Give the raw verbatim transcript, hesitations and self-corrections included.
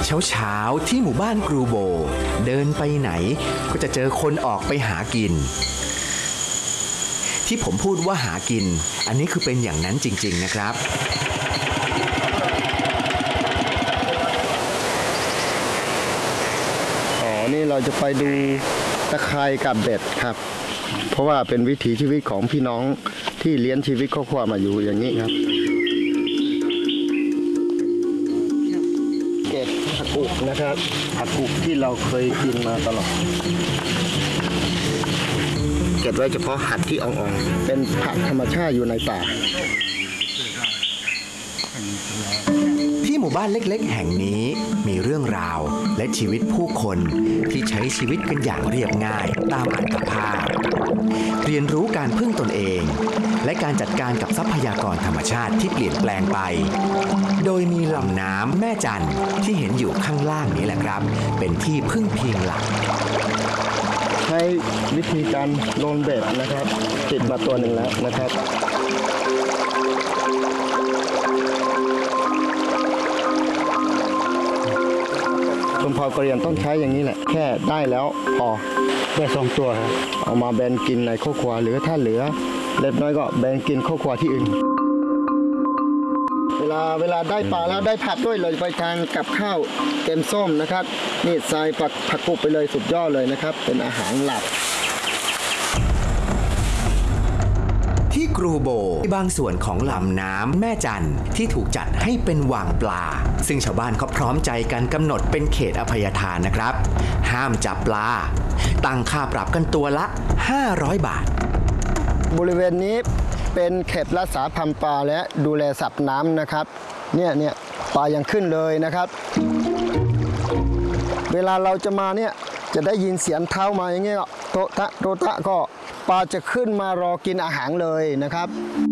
เช้าเช้าที่หมู่บ้านกรูโบเดินไปไหนก็จะเจอคนออกไปหากินที่ผมพูดว่าหากินอันนี้คือเป็นอย่างนั้นจริงๆนะครับอ๋อนี่เราจะไปดูตะไคร่กับเบ็ดครับเพราะว่าเป็นวิถีชีวิตของพี่น้องที่เลี้ยงชีวิตครอบครัวมาอยู่อย่างนี้ครับเก็บผักกุกนะครับผักกุกที่เราเคยกินมาตลอดเก็บไว้เฉพาะหัดที่อ่อนๆเป็นผักธรรมชาติอยู่ในป่าที่หมู่บ้านเล็กๆแห่งนี้มีเรื่องราวและชีวิตผู้คนที่ใช้ชีวิตกันอย่างเรียบง่ายตามอัตภาพเรียนรู้การพึ่งตนเองและการจัดการกับทรัพยากรธรรมชาติที่เปลี่ยนแปลงไปโดยมีลำน้ำแม่จันที่เห็นอยู่ข้างล่างนี้แหละครับเป็นที่พึ่งพิงหลักใช้วิธีการโยนเบ็ดนะครับติดมาตัวหนึ่งแล้วนะครับชมพอกระเรียนต้องใช้อย่างนี้แหละแค่ได้แล้วพอได้สองตัวครับเอามาแบนกินในครอบครัวหรือถ้าเหลือเล็กน้อยก็แบนกินครอบครัวที่อื่นเวลาเวลาได้ปลาแล้วได้ผักด้วยเลยไปทางกับข้าวแกงส้มนะครับนี่ใส่ผักผักกุบไปเลยสุดยอดเลยนะครับเป็นอาหารหลักที่กรูโบบางส่วนของลำน้ำแม่จันที่ถูกจัดให้เป็นวางปลาซึ่งชาวบ้านเขาพร้อมใจกันกำหนดเป็นเขตอภัยทานนะครับห้ามจับปลาตั้งค่าปรับกันตัวละห้าร้อยบาทบริเวณนี้เป็นเขตรักษาพันธุ์ปลาและดูแลสัตว์น้ำนะครับเนี่ยเนี่ยปลายังขึ้นเลยนะครับเวลาเราจะมาเนี่ยจะได้ยินเสียงเท้ามาอย่างเงี้ยโตตะโตตะก็ปลาจะขึ้นมารอกินอาหารเลยนะครับ